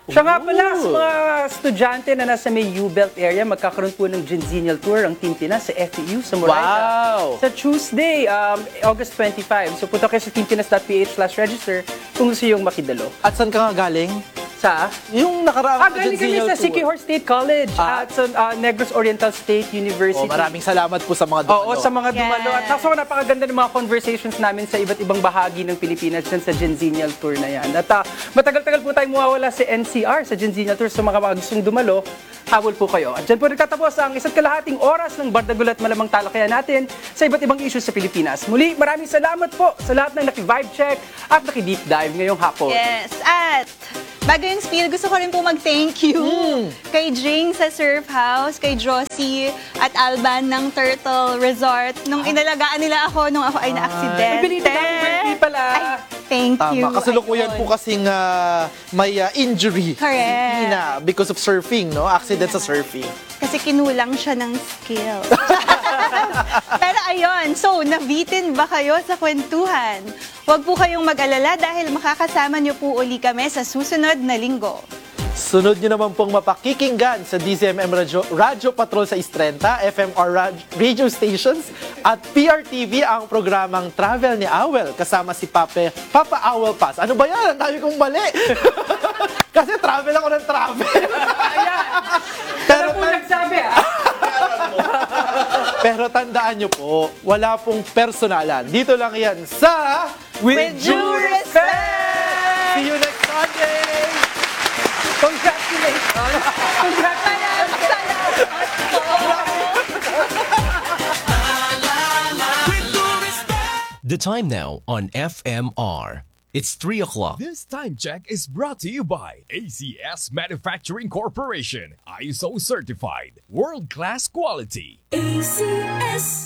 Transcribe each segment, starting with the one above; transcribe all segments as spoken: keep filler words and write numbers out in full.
Siya nga pala, sa mga estudyante na nasa may U-Belt area, magkakaroon po ng Genzenial Tour ang Team Pinas sa F E U sa Moraita. Wow! Sa Tuesday, um, August twenty-five. So punta kayo sa teampinas.ph slash register kung gusto yung makidalo. At saan ka nga galing? Sa? Yung nakaraang Ah, galing kami sa Siquijor State College Ah. at sa uh, Negros Oriental State University. Oh, maraming salamat po sa mga dumalo. Oo, sa mga dumalo. Yes. At so, napakaganda ng mga conversations namin sa iba't ibang bahagi ng Pilipinas dyan sa Genzenial Tour na yan. At uh, matagal-tagal po tayong mawawala sa N C R, sa Genzenial Tour. So mga mga gustong dumalo, habol po kayo. At dyan po nagtatapos ang isa't kalahating oras ng Bardagulat Malamang Talakayan natin sa iba't ibang issues sa Pilipinas. Muli, maraming salamat po sa lahat ng naki-vibe check at naki-deep dive ngayong hapon. Yes, at bago yung spiel, gusto ko rin po mag-thank you kay Jing sa Surf House, kay Josie at Alban ng Turtle Resort. Nung inalagaan nila ako, nung ako ay na-aksidente. Ay, binili namin birthday pala. Ay, thank you. Tama, kasalukuyan Ayun. po kasing ah, may ah, injury. Correct. Si Tina because of surfing, no? Accident sa surfing. Kasi kinulang siya ng skill. Pero ayun, so nabitin ba kayo sa kwentuhan? Huwag po kayong mag-alala dahil makakasama niyo po uli kami sa susunod na linggo. Sunod nyo naman pong mapakikinggan sa D Z M M Radio, Radio Patrol sa Istrenta, F M R rad- radio stations, at P R T V ang programang Travel ni Awel kasama si Pape, Papa Awel Pass. Ano ba yan? Ang dami kong mali. Kasi travel ako ng travel. Ayan. Pero po nagsabi, ah. Pero tandaan nyo po, wala pong personalan. Dito lang yan sa With due respect! See you next Sunday! Congratulations! Congratulations! The time now on F M R. It's three o'clock. This time check is brought to you by A C S Manufacturing Corporation, I S O certified, world-class quality. A C S.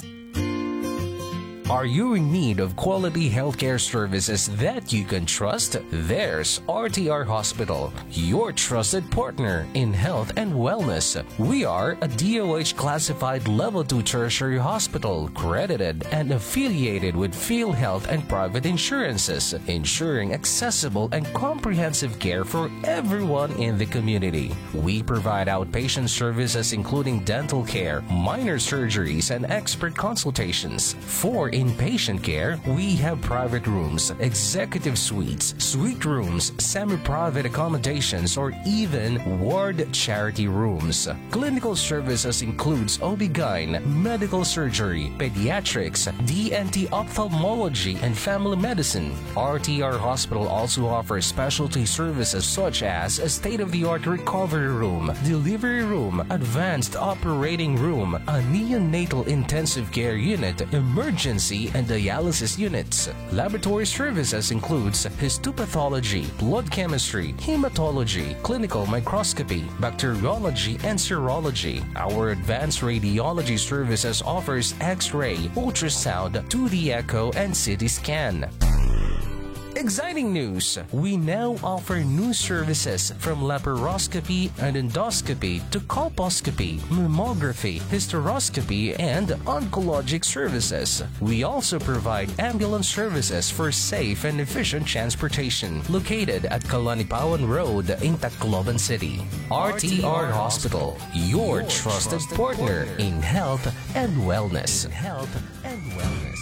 Are you in need of quality healthcare services that you can trust? There's R T R Hospital, your trusted partner in health and wellness. We are a D O H classified level two tertiary hospital, credited and affiliated with PhilHealth and private insurances, ensuring accessible and comprehensive care for everyone in the community. We provide outpatient services including dental care, minor surgeries, and expert consultations. For inpatient care, we have private rooms, executive suites, suite rooms, semi-private accommodations, or even ward charity rooms. Clinical services includes O B G Y N, medical surgery, pediatrics, D N T ophthalmology, and family medicine. R T R Hospital also offers specialty services such as a state-of-the-art recovery room, delivery room, advanced operating room, a neonatal intensive care unit, emergency and dialysis units. Laboratory services includes histopathology, blood chemistry, hematology, clinical microscopy, bacteriology, and serology. Our advanced radiology services offers X-ray, ultrasound, two D echo, and C T scan. Exciting news! We now offer new services from laparoscopy and endoscopy to colposcopy, mammography, hysteroscopy, and oncologic services. We also provide ambulance services for safe and efficient transportation located at Kalanipawan Road in Tacloban City. R T R Hospital, your trusted partner in health and wellness. Health and wellness.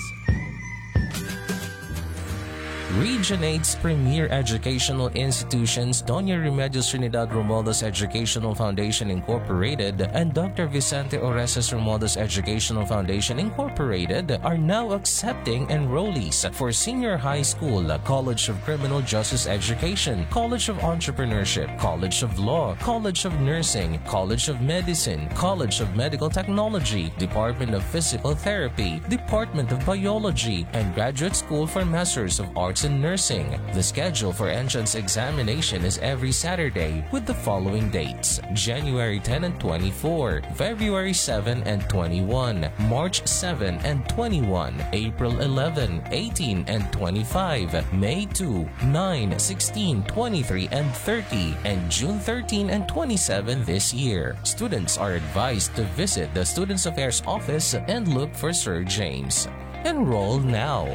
Regionate's premier educational institutions, Doña Remedios Trinidad Romualdez Educational Foundation Incorporated and Doctor Vicente Orestes Romualdez Educational Foundation Incorporated, are now accepting enrollees for senior high school, College of Criminal Justice Education, College of Entrepreneurship, College of Law, College of Nursing, College of Medicine, College of Medical Technology, Department of Physical Therapy, Department of Biology, and Graduate School for Masters of Arts in Nursing. The schedule for entrance examination is every Saturday with the following dates: January tenth and twenty-fourth, February seventh and twenty-first, March seventh and twenty-first, April eleventh, eighteenth and twenty-fifth, May second, ninth, sixteenth, twenty-third and thirtieth, and June thirteenth and twenty-seventh this year. Students are advised to visit the Students Affairs Office and look for Sir James. Enroll now.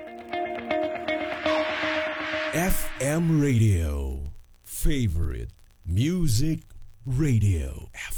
F M Radio, favorite Music Radio